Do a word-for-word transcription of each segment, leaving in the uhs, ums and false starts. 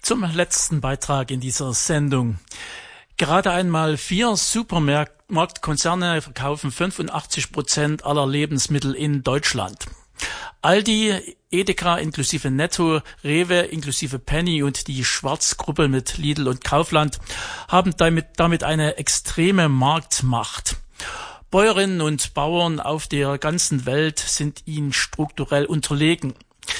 Zum letzten Beitrag in dieser Sendung. Gerade einmal vier Supermarktkonzerne verkaufen fünfundachtzig Prozent aller Lebensmittel in Deutschland. Aldi, Edeka inklusive Netto, Rewe inklusive Penny und die Schwarzgruppe mit Lidl und Kaufland haben damit, damit eine extreme Marktmacht. Bäuerinnen und Bauern auf der ganzen Welt sind ihnen strukturell unterlegen.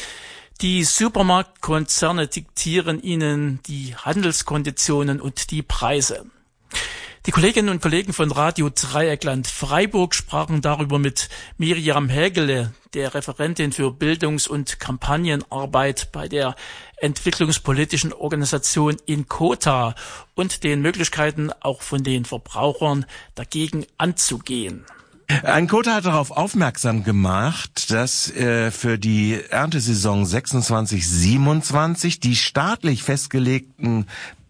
Die Supermarktkonzerne diktieren ihnen die Handelskonditionen und die Preise. Die Kolleginnen und Kollegen von Radio Dreieckland Freiburg sprachen darüber mit Miriam Hägele, der Referentin für Bildungs- und Kampagnenarbeit bei der entwicklungspolitischen Organisation INKOTA und den Möglichkeiten auch von den Verbrauchern dagegen anzugehen. INKOTA hat darauf aufmerksam gemacht, dass äh, für die Erntesaison sechsundzwanzig siebenundzwanzig die staatlich festgelegten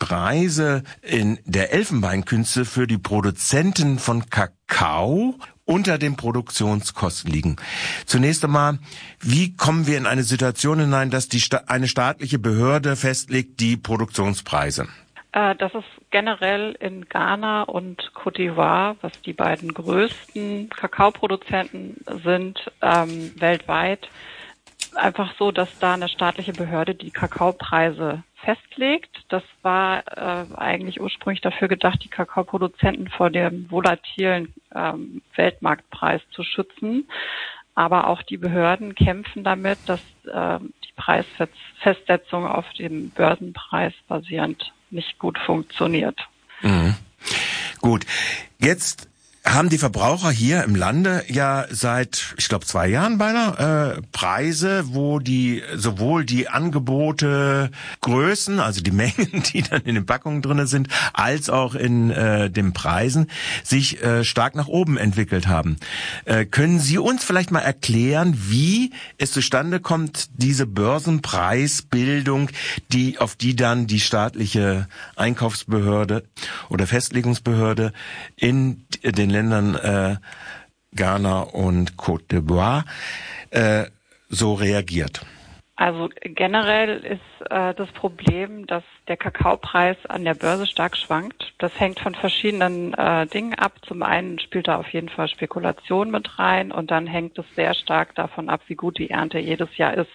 Preise in der Elfenbeinkünste für die Produzenten von Kakao unter den Produktionskosten liegen. Zunächst einmal, wie kommen wir in eine Situation hinein, dass die Sta- eine staatliche Behörde festlegt die Produktionspreise? Das ist generell in Ghana und Côte d'Ivoire, was die beiden größten Kakaoproduzenten sind, ähm, weltweit, einfach so, dass da eine staatliche Behörde die Kakaopreise festlegt. Das war äh, eigentlich ursprünglich dafür gedacht, die Kakaoproduzenten vor dem volatilen ähm, Weltmarktpreis zu schützen. Aber auch die Behörden kämpfen damit, dass äh, die Preisfestsetzung auf dem Börsenpreis basierend nicht gut funktioniert. Mhm. Gut, jetzt haben die Verbraucher hier im Lande ja seit, ich glaube, zwei Jahren beinahe äh, Preise, wo die sowohl die Angebote, Größen, also die Mengen, die dann in den Packungen drinne sind, als auch in äh, den Preisen sich äh, stark nach oben entwickelt haben. Äh, können Sie uns vielleicht mal erklären, wie es zustande kommt, diese Börsenpreisbildung, die auf die dann die staatliche Einkaufsbehörde oder Festlegungsbehörde in den Ländern äh, Ghana und Côte d'Ivoire äh, so reagiert? Also generell ist äh, das Problem, dass der Kakaopreis an der Börse stark schwankt. Das hängt von verschiedenen äh, Dingen ab. Zum einen spielt da auf jeden Fall Spekulation mit rein und dann hängt es sehr stark davon ab, wie gut die Ernte jedes Jahr ist.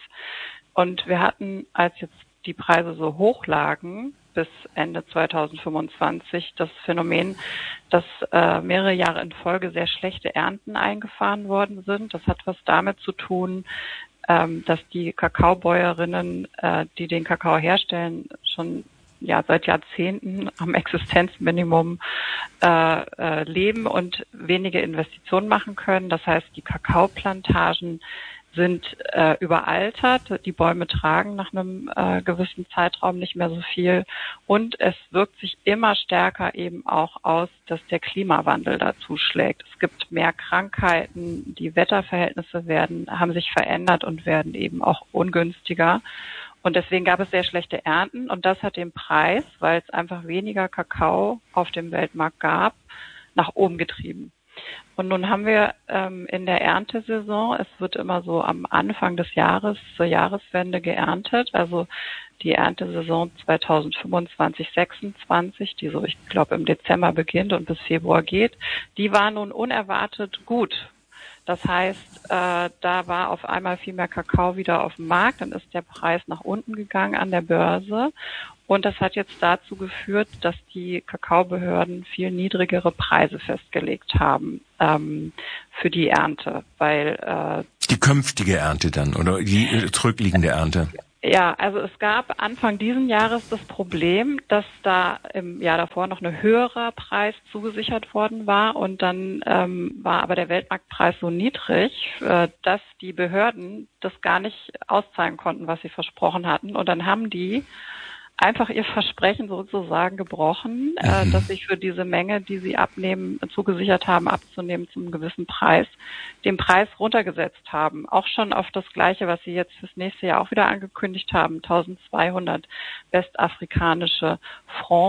Und wir hatten, als jetzt die Preise so hoch lagen, bis Ende zweitausendfünfundzwanzig das Phänomen, dass äh, mehrere Jahre in Folge sehr schlechte Ernten eingefahren worden sind. Das hat was damit zu tun, ähm, dass die Kakaobäuerinnen, äh, die den Kakao herstellen, schon ja seit Jahrzehnten am Existenzminimum äh, äh, leben und wenige Investitionen machen können. Das heißt, die Kakaoplantagen sind äh, überaltert, die Bäume tragen nach einem äh, gewissen Zeitraum nicht mehr so viel und es wirkt sich immer stärker eben auch aus, dass der Klimawandel dazu schlägt. Es gibt mehr Krankheiten, die Wetterverhältnisse werden, haben sich verändert und werden eben auch ungünstiger und deswegen gab es sehr schlechte Ernten und das hat den Preis, weil es einfach weniger Kakao auf dem Weltmarkt gab, nach oben getrieben. Und nun haben wir ähm, in der Erntesaison, es wird immer so am Anfang des Jahres zur Jahreswende geerntet, also die Erntesaison zweitausendfünfundzwanzig sechsundzwanzig, die so, ich glaube, im Dezember beginnt und bis Februar geht, die war nun unerwartet gut. Das heißt, äh, da war auf einmal viel mehr Kakao wieder auf dem Markt, dann ist der Preis nach unten gegangen an der Börse. Und das hat jetzt dazu geführt, dass die Kakaobehörden viel niedrigere Preise festgelegt haben ähm, für die Ernte, weil äh, die künftige Ernte dann oder die zurückliegende Ernte. Ja, also es gab Anfang diesen Jahres das Problem, dass da im Jahr davor noch ein höherer Preis zugesichert worden war und dann ähm, war aber der Weltmarktpreis so niedrig, äh, dass die Behörden das gar nicht auszahlen konnten, was sie versprochen hatten und dann haben die einfach ihr Versprechen sozusagen gebrochen, mhm. äh, dass sich für diese Menge, die sie abnehmen, zugesichert haben, abzunehmen zum gewissen Preis, den Preis runtergesetzt haben. Auch schon auf das Gleiche, was sie jetzt fürs nächste Jahr auch wieder angekündigt haben, eintausendzweihundert westafrikanische Franc,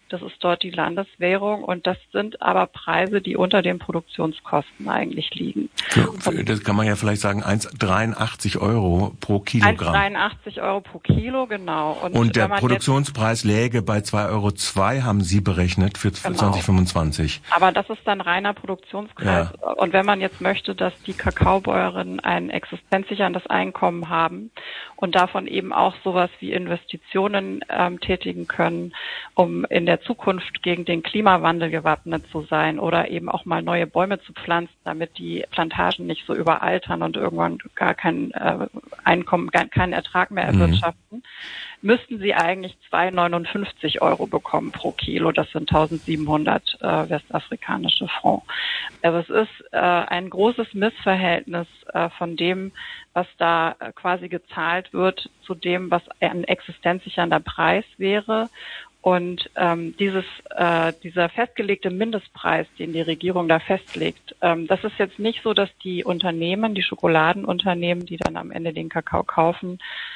Das ist dort die Landeswährung und das sind aber Preise, die unter den Produktionskosten eigentlich liegen. Für, für, das kann man ja vielleicht sagen, eins Komma dreiundachtzig Euro pro Kilogramm. eins Komma dreiundachtzig Euro pro Kilo, genau. Und, und der Produktionspreis läge bei zwei Euro zwei, haben Sie berechnet, für genau. zwanzig fünfundzwanzig. Aber das ist dann reiner Produktionskreis. Ja. Und wenn man jetzt möchte, dass die Kakaobäuerinnen ein existenzsicherndes Einkommen haben und davon eben auch sowas wie Investitionen ähm, tätigen können, um in der Zukunft gegen den Klimawandel gewappnet zu sein oder eben auch mal neue Bäume zu pflanzen, damit die Plantagen nicht so überaltern und irgendwann gar kein äh, Einkommen, gar keinen Ertrag mehr erwirtschaften, mhm. müssten sie eigentlich zwei Komma neunundfünfzig Euro bekommen pro Kilo. Das sind eintausendsiebenhundert äh, westafrikanische Francs. Also es ist äh, ein großes Missverhältnis äh, von dem, was da äh, quasi gezahlt wird, zu dem, was ein existenzsichernder Preis wäre. Und ähm, dieses äh, dieser festgelegte Mindestpreis, den die Regierung da festlegt, ähm, das ist jetzt nicht so, dass die Unternehmen, die Schokoladenunternehmen, die dann am Ende den Kakao kaufen,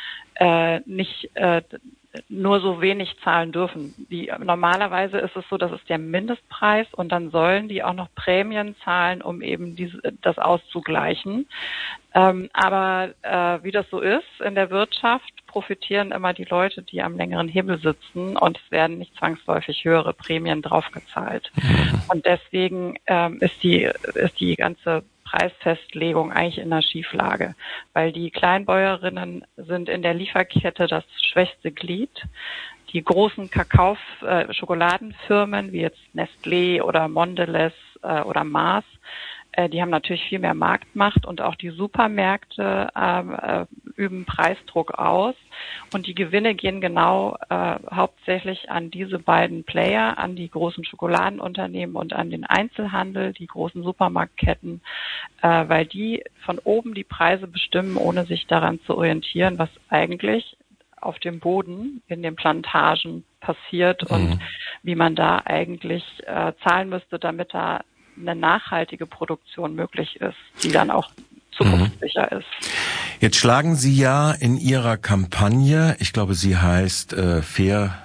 äh, nicht äh, nur so wenig zahlen dürfen. Die, normalerweise ist es so, das ist der Mindestpreis und dann sollen die auch noch Prämien zahlen, um eben diese, das auszugleichen. Ähm, aber äh, wie das so ist in der Wirtschaft, profitieren immer die Leute, die am längeren Hebel sitzen und es werden nicht zwangsläufig höhere Prämien draufgezahlt. Und deswegen ähm, ist die ist die ganze Preisfestlegung eigentlich in einer Schieflage, weil die Kleinbäuerinnen sind in der Lieferkette das schwächste Glied. Die großen Kakao, äh, Schokoladenfirmen wie jetzt Nestlé oder Mondelez äh, oder Mars, äh, die haben natürlich viel mehr Marktmacht und auch die Supermärkte äh, üben Preisdruck aus und die Gewinne gehen genau äh, hauptsächlich an diese beiden Player, an die großen Schokoladenunternehmen und an den Einzelhandel, die großen Supermarktketten, äh, weil die von oben die Preise bestimmen, ohne sich daran zu orientieren, was eigentlich auf dem Boden in den Plantagen passiert mhm. und wie man da eigentlich äh, zahlen müsste, damit da eine nachhaltige Produktion möglich ist, die dann auch zukunftssicher mhm. ist. Jetzt schlagen Sie ja in Ihrer Kampagne, ich glaube, sie heißt äh, Fair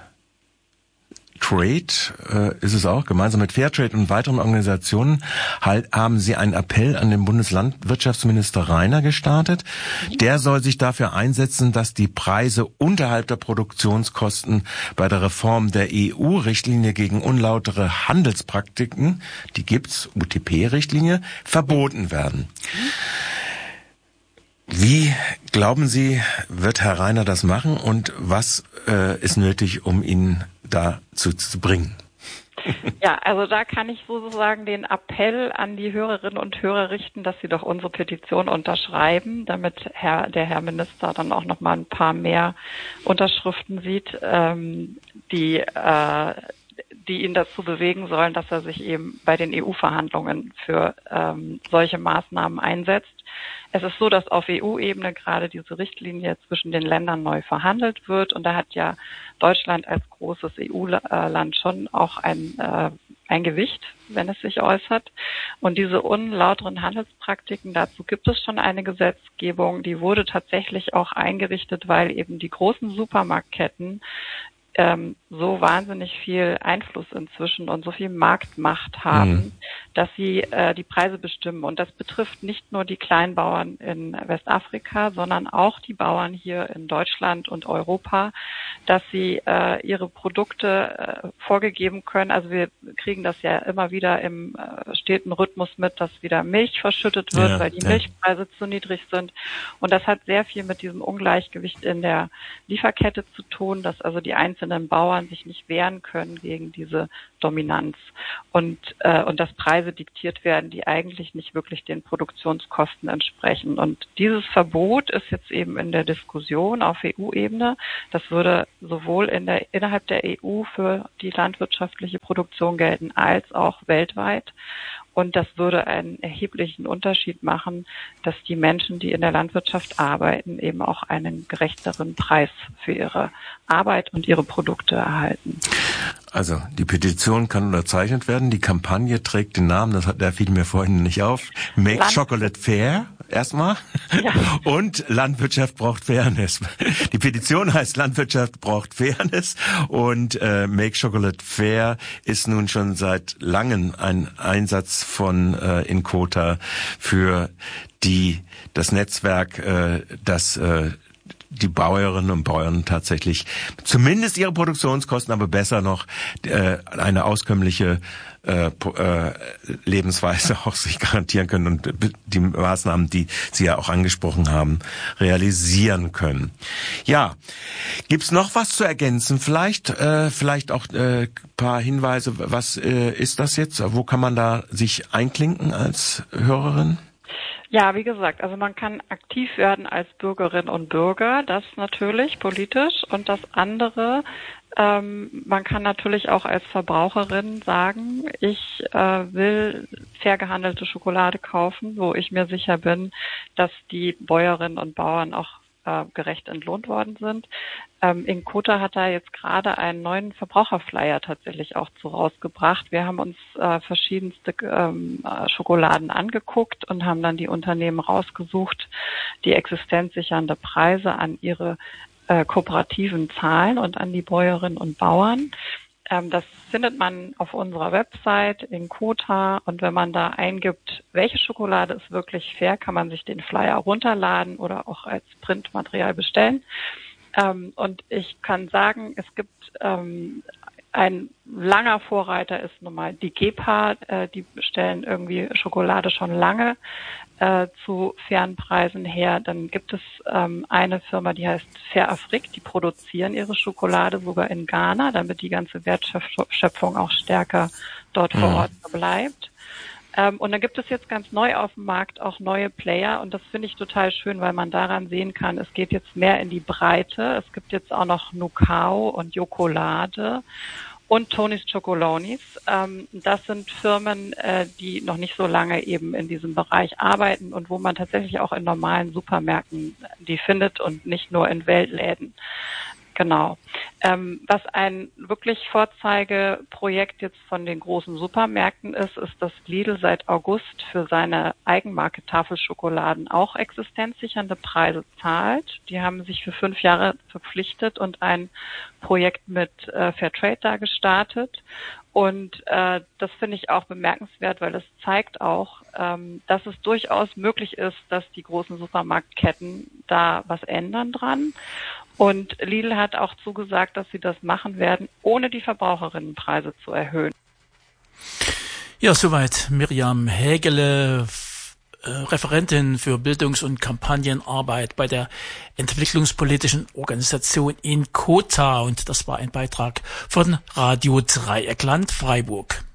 Trade, äh, ist es auch, gemeinsam mit Fairtrade und weiteren Organisationen halt, haben Sie einen Appell an den Bundeslandwirtschaftsminister Rainer gestartet. Der soll sich dafür einsetzen, dass die Preise unterhalb der Produktionskosten bei der Reform der E U-Richtlinie gegen unlautere Handelspraktiken, die gibt's, U T P-Richtlinie, verboten werden. Wie, glauben Sie, wird Herr Rainer das machen und was äh, ist nötig, um ihn dazu zu bringen? Ja, also da kann ich sozusagen den Appell an die Hörerinnen und Hörer richten, dass sie doch unsere Petition unterschreiben, damit Herr, der Herr Minister dann auch noch mal ein paar mehr Unterschriften sieht, ähm, die äh, die ihn dazu bewegen sollen, dass er sich eben bei den E U-Verhandlungen für ähm, solche Maßnahmen einsetzt. Es ist so, dass auf E U-Ebene gerade diese Richtlinie zwischen den Ländern neu verhandelt wird und da hat ja Deutschland als großes E U-Land schon auch ein, äh, ein Gewicht, wenn es sich äußert. Und diese unlauteren Handelspraktiken, dazu gibt es schon eine Gesetzgebung, die wurde tatsächlich auch eingerichtet, weil eben die großen Supermarktketten ähm, so wahnsinnig viel Einfluss inzwischen und so viel Marktmacht haben, mhm. dass sie äh, die Preise bestimmen. Und das betrifft nicht nur die Kleinbauern in Westafrika, sondern auch die Bauern hier in Deutschland und Europa, dass sie äh, ihre Produkte äh, vorgegeben können. Also wir kriegen das ja immer wieder im äh, steten Rhythmus mit, dass wieder Milch verschüttet wird, ja, weil die ja. Milchpreise zu niedrig sind. Und das hat sehr viel mit diesem Ungleichgewicht in der Lieferkette zu tun, dass also die einzelnen Bauern sich nicht wehren können gegen diese Dominanz und äh, und dass Preise diktiert werden, die eigentlich nicht wirklich den Produktionskosten entsprechen. Und dieses Verbot ist jetzt eben in der Diskussion auf E U-Ebene. Das würde sowohl in der innerhalb der E U für die landwirtschaftliche Produktion gelten als auch weltweit. Und das würde einen erheblichen Unterschied machen, dass die Menschen, die in der Landwirtschaft arbeiten, eben auch einen gerechteren Preis für ihre Arbeit und ihre Produkte erhalten. Also die Petition kann unterzeichnet werden. Die Kampagne trägt den Namen, das hat, der fiel mir vorhin nicht auf, Make Land- Chocolate Fair. erstmal. Ja. Und Landwirtschaft braucht Fairness. Die Petition heißt Landwirtschaft braucht Fairness und äh, Make Chocolate Fair ist nun schon seit langem ein Einsatz von äh, Inkota für die das Netzwerk, äh, das äh, die Bäuerinnen und Bauern tatsächlich zumindest ihre Produktionskosten, aber besser noch äh, eine auskömmliche äh, äh, Lebensweise auch sich garantieren können und die Maßnahmen, die Sie ja auch angesprochen haben, realisieren können. Ja, gibt's noch was zu ergänzen? Vielleicht, äh, vielleicht auch äh, paar Hinweise. Was äh, ist das jetzt? Wo kann man da sich einklinken als Hörerin? Ja, wie gesagt, also man kann aktiv werden als Bürgerin und Bürger, das natürlich politisch. Und das andere, ähm, man kann natürlich auch als Verbraucherin sagen, ich äh, will fair gehandelte Schokolade kaufen, wo ich mir sicher bin, dass die Bäuerinnen und Bauern auch äh, gerecht entlohnt worden sind. Ähm, Inkota hat da jetzt gerade einen neuen Verbraucherflyer tatsächlich auch zu rausgebracht. Wir haben uns äh, verschiedenste ähm, Schokoladen angeguckt und haben dann die Unternehmen rausgesucht, die existenzsichernde Preise an ihre äh, Kooperativen zahlen und an die Bäuerinnen und Bauern. Ähm, das findet man auf unserer Website Inkota und wenn man da eingibt, welche Schokolade ist wirklich fair, kann man sich den Flyer runterladen oder auch als Printmaterial bestellen. Ähm, und ich kann sagen, es gibt ähm, ein langer Vorreiter ist nun mal die Gepa, äh, die stellen irgendwie Schokolade schon lange äh, zu fairen Preisen her. Dann gibt es ähm, eine Firma, die heißt Fair Afrique, die produzieren ihre Schokolade sogar in Ghana, damit die ganze Wertschöpfung auch stärker dort vor Ort bleibt. Ähm, und dann gibt es jetzt ganz neu auf dem Markt auch neue Player und das finde ich total schön, weil man daran sehen kann, es geht jetzt mehr in die Breite. Es gibt jetzt auch noch Nukao und Yokolade und Tony's Chocolonis. Ähm, das sind Firmen, äh, die noch nicht so lange eben in diesem Bereich arbeiten und wo man tatsächlich auch in normalen Supermärkten die findet und nicht nur in Weltläden. Genau. Ähm, was ein wirklich Vorzeigeprojekt jetzt von den großen Supermärkten ist, ist, dass Lidl seit August für seine Eigenmarke Tafelschokoladen auch existenzsichernde Preise zahlt. Die haben sich für fünf Jahre verpflichtet und ein Projekt mit äh, Fairtrade da gestartet. Und äh, das finde ich auch bemerkenswert, weil es zeigt auch, ähm, dass es durchaus möglich ist, dass die großen Supermarktketten da was ändern dran. Und Lidl hat auch zugesagt, dass sie das machen werden, ohne die Verbraucherinnenpreise zu erhöhen. Ja, soweit Miriam Hägele, äh, Referentin für Bildungs- und Kampagnenarbeit bei der entwicklungspolitischen Organisation Inkota. Und das war ein Beitrag von Radio Dreieckland Freiburg.